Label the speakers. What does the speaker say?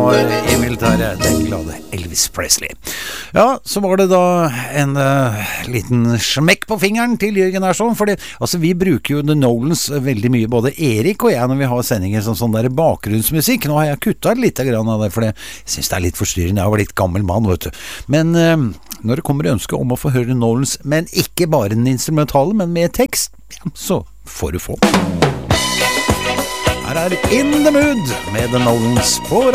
Speaker 1: var i militæret, den glade Elvis Presley. Ja, så var det da en liten smekk på fingeren til Jørgen Ersson, fordi altså, vi bruker jo The Nolans veldig mye, både Erik og jeg, når vi har sendinger som sånn der bakgrunnsmusikk. Nå har jeg kuttet litt av det, for jeg synes det litt forstyrrende. Jeg var litt gammel mann, vet du. Men når det kommer ønske om å få høre Nolans, men ikke bare den instrumentale, men med tekst, ja, så får du få. Her In the Mood med The Nolans på